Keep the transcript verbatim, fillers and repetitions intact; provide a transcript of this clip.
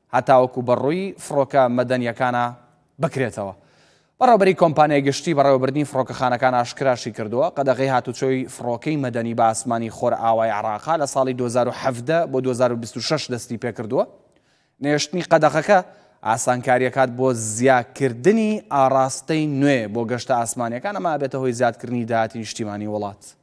هەتاوەکو بەڕووی فڕۆکە مەدەنیەکانە بکرێتەوە. بەڕێوەبەری کۆمپانیای گشتی بەڕێوەبردنی فڕۆکەخانەکان ئاشکراشی کردووە قەدەغەی هاتوچۆی فڕۆکەی مەدەنی بە ئاسمانی خۆر ئاوای عێراق لە ساڵی دوو هەزار و حەڤدە بۆ دوو هەزار و بیست و شەش دەستی پێکردووە. نێشتنی قەدەغەکە ئاسانکاریەکات بۆ زیادکردنی ئاراستەی نوێ بۆ گەشتە ئاسمانیەکان، ئەمە بێتە هۆی زیادکردنی داهاتی نیشتیمانی وڵات.